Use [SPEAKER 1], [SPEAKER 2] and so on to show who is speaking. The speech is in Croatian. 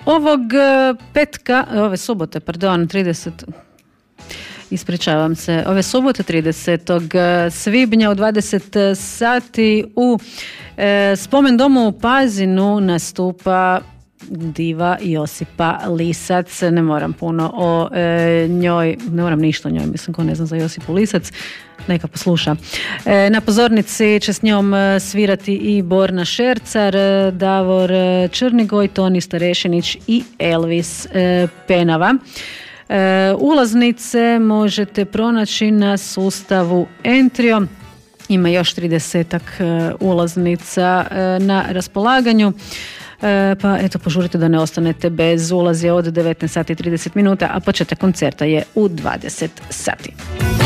[SPEAKER 1] ovog petka, ove subote, 30... Ispričavam se. Ove subote 30. svibnja u 20 sati u Spomen domu u Pazinu nastupa diva Josipa Lisac. Ne moram puno o njoj, ne moram ništa o njoj, mislim ko ne znam za Josipu Lisac, neka posluša. Na pozornici će s njom svirati i Borna Šercar, Davor Črnigoj, Toni Starešinić i Elvis Penava. Ulaznice možete pronaći na sustavu Entrio. Ima još 30 ulaznica na raspolaganju. Pa eto, požurite da ne ostanete bez. Ulaz je od 19 sati i 30 minuta, a početak koncerta je u 20 sati.